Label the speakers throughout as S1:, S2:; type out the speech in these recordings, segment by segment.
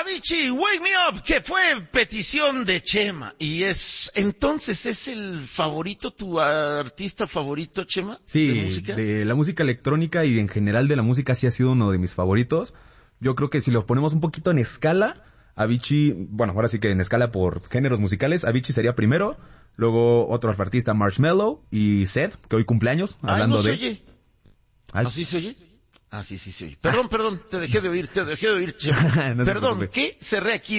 S1: Avicii, Wake Me Up, que fue petición de Chema. Entonces, ¿es el favorito, tu artista favorito, Chema?
S2: Sí,
S1: ¿de música?
S2: De la música electrónica y en general de la música sí ha sido uno de mis favoritos. Yo creo que si lo ponemos un poquito en escala, Avicii, bueno, ahora sí que en escala por géneros musicales, Avicii sería primero, luego otro artista, Marshmello y Seth, que hoy cumpleaños, hablando
S1: no
S2: de...
S1: se oye.
S2: Ay.
S1: ¿Así se oye? Sí se oye. Perdón, te dejé de oír, Chema.
S2: No se
S1: Perdón,
S2: preocupe.
S1: ¿qué cerré aquí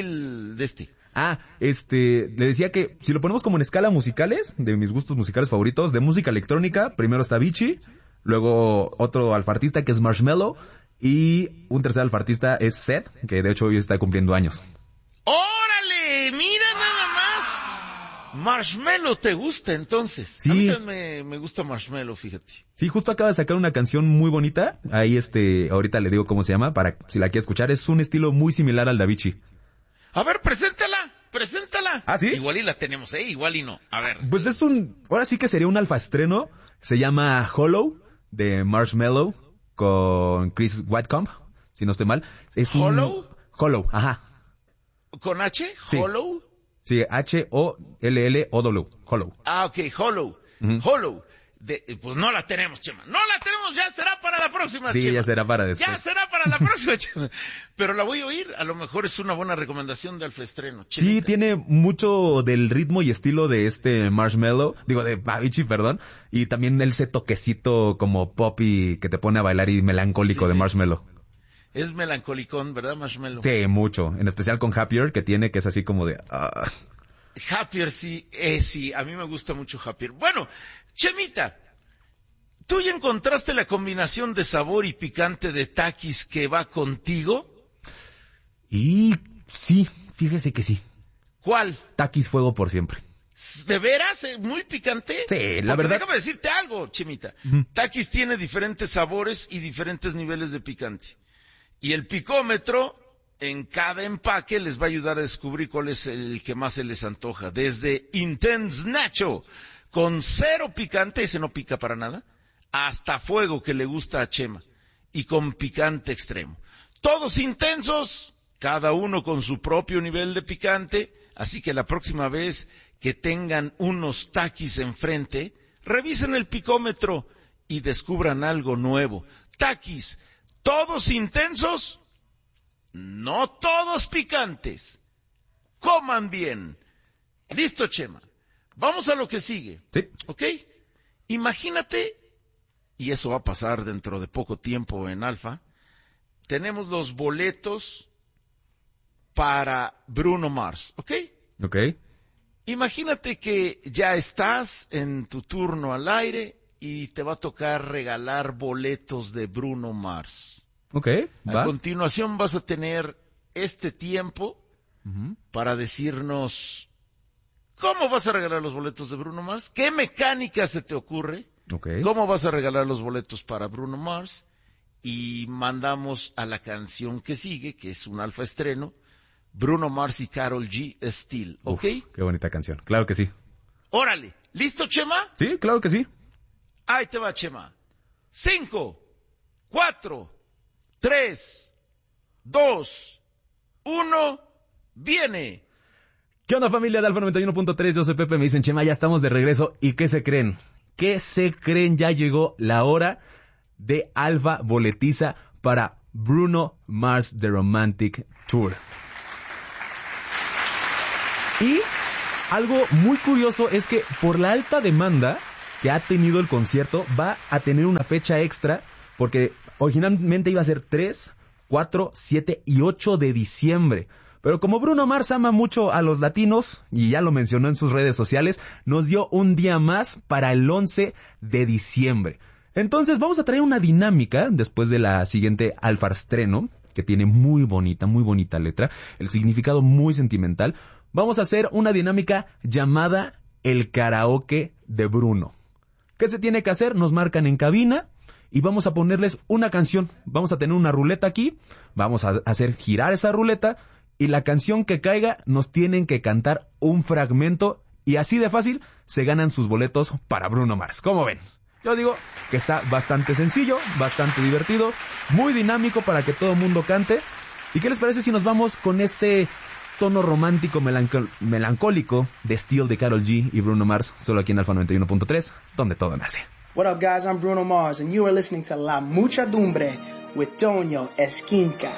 S2: Le decía que si lo ponemos como en escala musicales, de mis gustos musicales favoritos, de música electrónica, primero está Avicii, luego otro alfartista que es Marshmello, y un tercer alfartista es Seth, que de hecho hoy está cumpliendo años.
S1: ¡Órale! ¡Mira nada más! Marshmello te gusta, entonces.
S2: Sí.
S1: A mí también me gusta Marshmello, fíjate.
S2: Sí, justo acaba de sacar una canción muy bonita, ahí ahorita le digo cómo se llama, para si la quiere escuchar, es un estilo muy similar al de Avicii.
S1: A ver, preséntala.
S2: ¿Ah, sí?
S1: Igual y la tenemos, igual y no. A ver.
S2: Pues ahora sí que sería un alfa estreno, se llama Hollow, de Marshmello, con Chris Whitcomb, si no estoy mal.
S1: ¿Hollow?
S2: Hollow, ajá.
S1: ¿Con H?
S2: Sí.
S1: ¿Hollow?
S2: Sí, H-O-L-L-O-W, Hollow.
S1: Ok, Hollow.
S2: Uh-huh.
S1: Hollow. Pues no la tenemos, Chema. No la tenemos, ya será para la próxima,
S2: Sí,
S1: Chema.
S2: ya será para después.
S1: Ya será para la próxima, Chema. Pero la voy a oír, a lo mejor es una buena recomendación de alfaestreno.
S2: Sí, tiene mucho del ritmo y estilo de Marshmello, de Avicii, perdón, y también ese toquecito como pop y que te pone a bailar y melancólico de Marshmello.
S1: Es melancolicón, ¿verdad, Marshmello?
S2: Sí, mucho, en especial con Happier, que es así como de...
S1: Happier, sí, a mí me gusta mucho Happier. Bueno, Chemita, ¿tú ya encontraste la combinación de sabor y picante de Takis que va contigo?
S2: Y sí, fíjese que sí.
S1: ¿Cuál?
S2: Takis fuego por siempre.
S1: ¿De veras? ¿Muy picante?
S2: Sí, la verdad.
S1: Déjame decirte algo, Chemita.
S2: Uh-huh.
S1: Takis tiene diferentes sabores y diferentes niveles de picante. Y el picómetro en cada empaque les va a ayudar a descubrir cuál es el que más se les antoja. Desde Intense Nacho, con 0 picante, ese no pica para nada, hasta fuego, que le gusta a Chema, y con picante extremo. Todos intensos, cada uno con su propio nivel de picante, así que la próxima vez que tengan unos Takis enfrente, revisen el picómetro y descubran algo nuevo. Takis, todos intensos, no todos picantes. Coman bien. Listo, Chema. Vamos a lo que sigue.
S2: Sí.
S1: ¿Ok? Imagínate, y eso va a pasar dentro de poco tiempo en Alfa, tenemos los boletos para Bruno Mars, ¿ok?
S2: Ok.
S1: Imagínate que ya estás en tu turno al aire y te va a tocar regalar boletos de Bruno Mars.
S2: Ok,
S1: va. A continuación vas a tener este tiempo para decirnos cómo vas a regalar los boletos de Bruno Mars, qué mecánica se te ocurre, cómo vas a regalar los boletos para Bruno Mars, y mandamos a la canción que sigue, que es un alfa estreno, Bruno Mars y Karol G, Still, ¿ok?
S2: Qué bonita canción, claro que sí.
S1: Órale, ¿listo, Chema?
S2: Sí, claro que sí.
S1: Ahí te va, Chema. 5, 4, 3, 2, 1, viene.
S2: ¿Qué onda, familia de Alfa 91.3? Yo soy Pepe, me dicen Chema, ya estamos de regreso. ¿Y qué se creen? ¿Qué se creen? Ya llegó la hora de Alfa Boletiza para Bruno Mars The Romantic Tour. Y algo muy curioso es que por la alta demanda que ha tenido el concierto, va a tener una fecha extra, porque originalmente iba a ser 3, 4, 7 y 8 de diciembre. Pero como Bruno Mars ama mucho a los latinos, y ya lo mencionó en sus redes sociales, nos dio un día más para el 11 de diciembre. Entonces vamos a traer una dinámica después de la siguiente alfa estreno, que tiene muy bonita letra, el significado muy sentimental. Vamos a hacer una dinámica llamada el karaoke de Bruno. ¿Qué se tiene que hacer? Nos marcan en cabina y vamos a ponerles una canción. Vamos a tener una ruleta aquí, vamos a hacer girar esa ruleta y la canción que caiga nos tienen que cantar un fragmento y así de fácil se ganan sus boletos para Bruno Mars. ¿Cómo ven? Yo digo que está bastante sencillo, bastante divertido, muy dinámico para que todo el mundo cante ¿Y qué les parece si nos vamos con este tono romántico melancólico de Steel de Karol G y Bruno Mars, solo aquí en Alfa 91.3, donde todo nace?
S3: What up, guys? I'm Bruno Mars, and you are listening to La Muchadumbre with Toño Esquinca.